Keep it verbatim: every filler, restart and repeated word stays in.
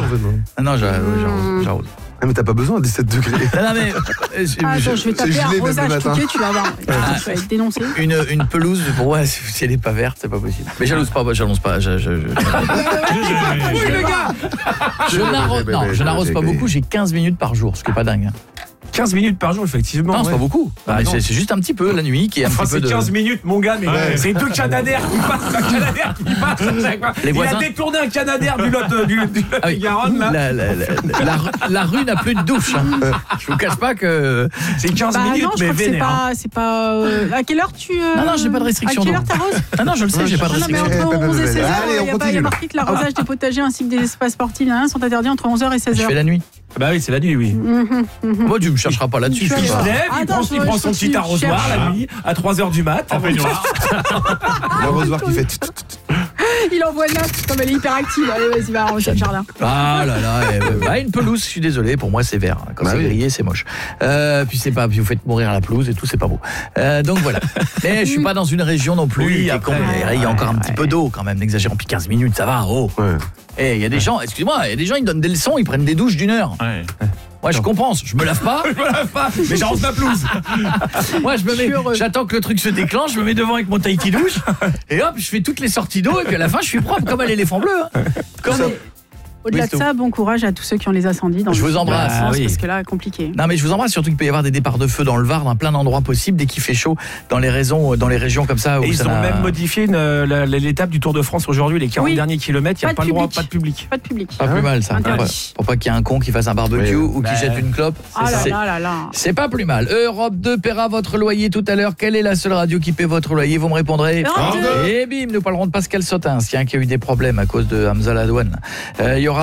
Ah non, j'arrose. j'arrose. Ah mais t'as pas besoin de dix-sept degrés. Non, non mais euh, ah, attends, je vais taper un rosage touquet, tu vas voir. Ah, tu vas être dénoncé. Une, une pelouse, pour moi, si elle n'est pas verte, c'est pas possible. Mais j'annonce pas, j'annonce pas. Je, je, je, oui, le gars. Je n'arrose, non, je n'arrose pas beaucoup, j'ai quinze minutes par jour, ce qui est pas dingue. quinze minutes par jour, effectivement. Non, c'est ouais. pas beaucoup. Bah, mais c'est, c'est juste un petit peu la nuit qui est un enfin, petit peu de... c'est quinze minutes, mon gars, mais ouais. C'est deux canadaires qui passent, un canadaire qui passe à chaque fois. Les Il voisins... a détourné un canadaire du lot du, du lot ah oui. Garonne, là. La, la, la, la, la, la rue n'a plus de douche. Hein. Je vous cache pas que... C'est quinze bah minutes, non, je mais crois vénère. Que c'est pas... C'est pas euh... À quelle heure tu... Euh... Non, non, j'ai pas de restriction. À quelle heure t'arroses? Ah non, je le sais, j'ai pas de restriction. Non, mais entre onze et seize heures, il y a marqué que l'arrosage des potagers ainsi que des espaces sportifs sont interdits entre onze heures et seize heures. Je fais la nuit. Bah oui, c'est la nuit, oui. Mmh, mmh. Moi, tu me chercheras pas là-dessus. Il se lève, il Attends, prend, je, il prend je, son je, petit arrosoir cherche. la nuit à trois heures du mat. En peignoir. L'arrosoir qui fait... Il envoie le note, comme elle est hyper active. Allez, vas-y, va arroser le jardin. Ah là là, eh, ouais, bah, une pelouse, je suis désolé, pour moi c'est vert. Quand bah c'est oui. grillé, c'est moche. Euh, puis c'est pas, puis vous faites mourir la pelouse et tout, c'est pas beau. Euh, donc voilà. Mais je suis pas dans une région non plus. Oui, après, ouais, il y a encore un petit ouais. peu d'eau quand même, n'exagérons. Puis quinze minutes, ça va. Oh. Ouais. Et il y a des gens, excuse-moi, il y a des gens, ils donnent des leçons, ils prennent des douches d'une heure. Ouais. Moi je comprends, je me lave pas, je me lave pas, mais j'arrose ma pelouse. Moi je me mets, j'attends que le truc se déclenche, je me mets devant avec mon taïki douche et hop, je fais toutes les sorties d'eau et puis à la fin je suis propre comme un éléphant bleu. Hein. Comme ça. Au-delà oui, de ça, bon courage à tous ceux qui ont les incendies. Dans je vous embrasse. Ah, oui. Parce que là, compliqué. Non, mais je vous embrasse, surtout qu'il peut y avoir des départs de feu dans le Var, dans plein d'endroits possibles, dès qu'il fait chaud, dans les, raisons, dans les régions comme ça. Où et ça ils ont n'a... même modifié une, la, l'étape du Tour de France aujourd'hui, les quarante oui. derniers kilomètres, il n'y a pas, pas le droit, pas de public. Pas de public. Pas hein plus mal ça. Interdit. Pour pas qu'il y ait un con qui fasse un barbecue oui. ou qui bah... jette une clope. Ah là là là là. C'est pas plus mal. Europe deux paiera votre loyer tout à l'heure. Quelle est la seule radio qui paie votre loyer? Vous me répondrez. Et bim, nous parlerons de Pascal Sotin, qui a eu des problèmes à cause de Hamza Ladouane. Il y aura